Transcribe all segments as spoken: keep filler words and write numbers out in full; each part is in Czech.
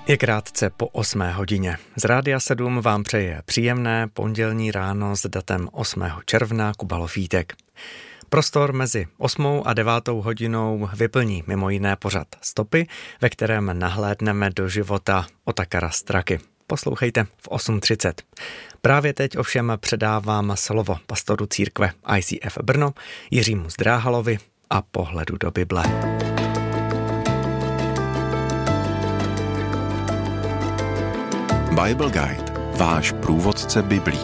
Je krátce po osmé hodině. Z Rádia sedm vám přeje příjemné pondělní ráno s datem osmého června Kuba Lofítek. Prostor mezi osmou a devátou hodinou vyplní mimo jiné pořad Stopy, ve kterém nahlédneme do života Otakara Straky. Poslouchejte v osm třicet. Právě teď ovšem předávám slovo pastoru církve I C F Brno Jiřímu Zdráhalovi a pohledu do Bible. Bible Guide, váš průvodce Biblí.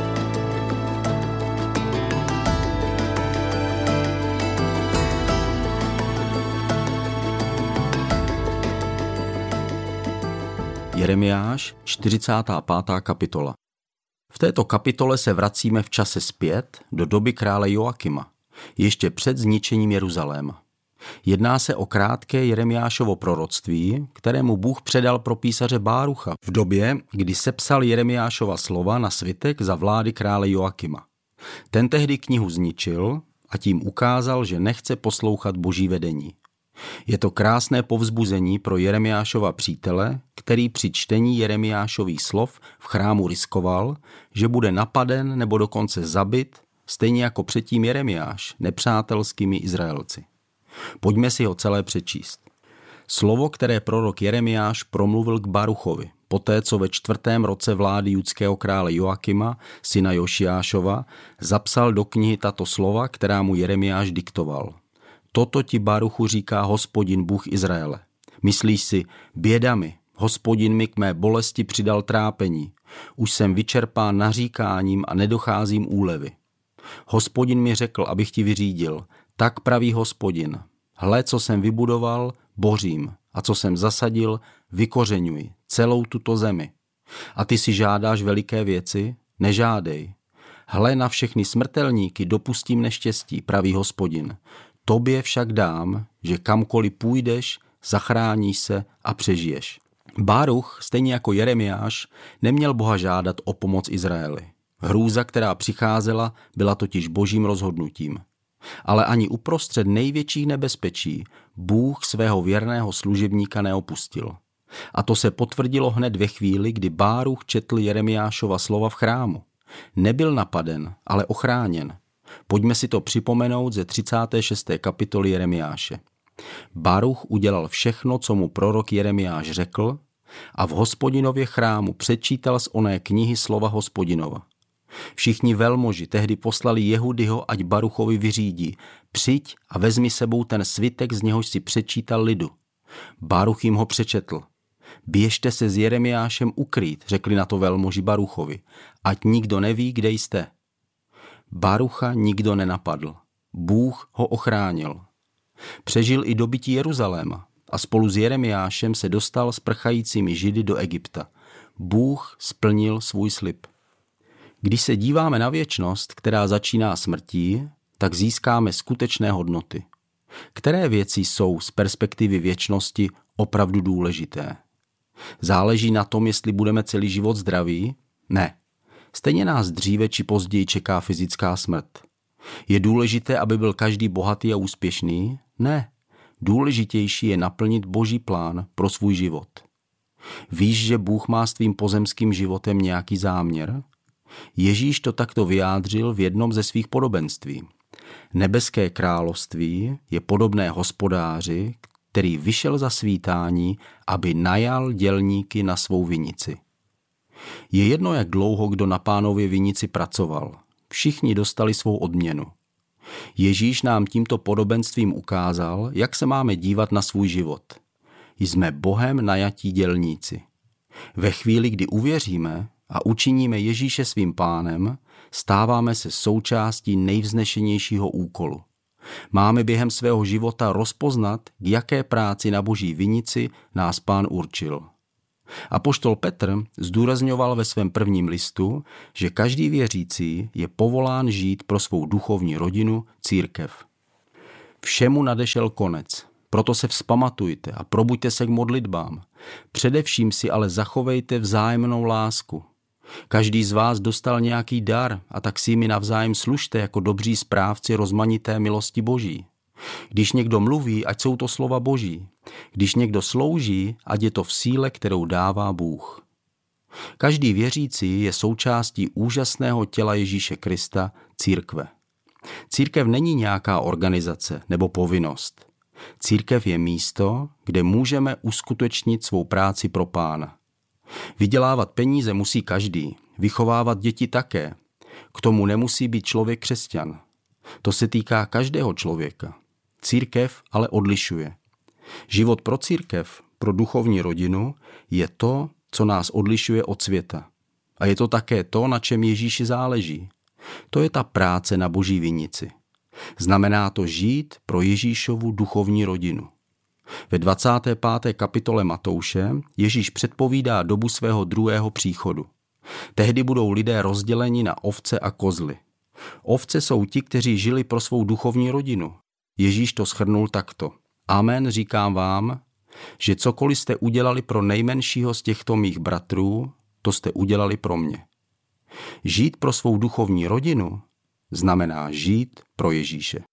Jeremiáš, čtyřicátá pátá kapitola. V této kapitole se vracíme v čase zpět do doby krále Joakima, ještě před zničením Jeruzaléma. Jedná se o krátké Jeremiášovo proroctví, kterému Bůh předal pro písaře Bárucha v době, kdy sepsal Jeremiášova slova na svitek za vlády krále Joakima. Ten tehdy knihu zničil a tím ukázal, že nechce poslouchat boží vedení. Je to krásné povzbuzení pro Jeremiášova přítele, který při čtení Jeremiášových slov v chrámu riskoval, že bude napaden nebo dokonce zabit, stejně jako předtím Jeremiáš nepřátelskými Izraelci. Pojďme si ho celé přečíst. Slovo, které prorok Jeremiáš promluvil k Baruchovi, poté co ve čtvrtém roce vlády judského krále Joakima, syna Jošiášova, zapsal do knihy tato slova, která mu Jeremiáš diktoval. Toto ti, Baruchu, říká Hospodin Bůh Izraele. Myslíš si, běda mi, Hospodin mi k mé bolesti přidal trápení. Už jsem vyčerpán naříkáním a nedocházím úlevy. Hospodin mi řekl, abych ti vyřídil. Tak praví Hospodin. Hle, co jsem vybudoval, bořím, a co jsem zasadil, vykořeňuji celou tuto zemi. A ty si žádáš veliké věci? Nežádej. Hle, na všechny smrtelníky dopustím neštěstí, praví Hospodin. Tobě však dám, že kamkoliv půjdeš, zachráníš se a přežiješ. Báruch, stejně jako Jeremiáš, neměl Boha žádat o pomoc Izraeli. Hrůza, která přicházela, byla totiž božím rozhodnutím. Ale ani uprostřed největších nebezpečí Bůh svého věrného služebníka neopustil. A to se potvrdilo hned ve chvíli, kdy Báruch četl Jeremiášova slova v chrámu. Nebyl napaden, ale ochráněn. Pojďme si to připomenout ze třicáté šesté kapitoly Jeremiáše. Baruch udělal všechno, co mu prorok Jeremiáš řekl, a v Hospodinově chrámu přečítal z oné knihy slova Hospodinova. Všichni velmoži tehdy poslali Jehudyho, ať Baruchovi vyřídí. Přijď a vezmi sebou ten svitek, z něhož si přečítal lidu. Baruch jim ho přečetl. Běžte se s Jeremiášem ukrýt, řekli na to velmoži Baruchovi, ať nikdo neví, kde jste. Barucha nikdo nenapadl. Bůh ho ochránil. Přežil i dobytí Jeruzaléma a spolu s Jeremiášem se dostal s prchajícími Židy do Egypta. Bůh splnil svůj slib. Když se díváme na věčnost, která začíná smrtí, tak získáme skutečné hodnoty. Které věci jsou z perspektivy věčnosti opravdu důležité? Záleží na tom, jestli budeme celý život zdraví? Ne. Stejně nás dříve či později čeká fyzická smrt. Je důležité, aby byl každý bohatý a úspěšný? Ne. Důležitější je naplnit boží plán pro svůj život. Víš, že Bůh má s tvým pozemským životem nějaký záměr? Ježíš to takto vyjádřil v jednom ze svých podobenství. Nebeské království je podobné hospodáři, který vyšel za svítání, aby najal dělníky na svou vinici. Je jedno, jak dlouho kdo na Pánově vinici pracoval. Všichni dostali svou odměnu. Ježíš nám tímto podobenstvím ukázal, jak se máme dívat na svůj život. Jsme Bohem najatí dělníci. Ve chvíli, kdy uvěříme a učiníme Ježíše svým pánem, stáváme se součástí nejvznešenějšího úkolu. Máme během svého života rozpoznat, k jaké práci na boží vinici nás Pán určil. Apoštol Petr zdůrazňoval ve svém prvním listu, že každý věřící je povolán žít pro svou duchovní rodinu, církev. Všemu nadešel konec, proto se vzpamatujte a probuďte se k modlitbám. Především si ale zachovejte vzájemnou lásku. Každý z vás dostal nějaký dar a tak si jimi navzájem služte jako dobří správci rozmanité milosti Boží. Když někdo mluví, ať jsou to slova Boží. Když někdo slouží, ať je to v síle, kterou dává Bůh. Každý věřící je součástí úžasného těla Ježíše Krista, církve. Církev není nějaká organizace nebo povinnost. Církev je místo, kde můžeme uskutečnit svou práci pro Pána. Vydělávat peníze musí každý, vychovávat děti také. K tomu nemusí být člověk křesťan. To se týká každého člověka. Církev ale odlišuje. Život pro církev, pro duchovní rodinu, je to, co nás odlišuje od světa. A je to také to, na čem Ježíši záleží. To je ta práce na Boží vinici. Znamená to žít pro Ježíšovu duchovní rodinu. Ve dvacáté páté kapitole Matouše Ježíš předpovídá dobu svého druhého příchodu. Tehdy budou lidé rozděleni na ovce a kozly. Ovce jsou ti, kteří žili pro svou duchovní rodinu. Ježíš to shrnul takto. Amen, říkám vám, že cokoliv jste udělali pro nejmenšího z těchto mých bratrů, to jste udělali pro mě. Žít pro svou duchovní rodinu znamená žít pro Ježíše.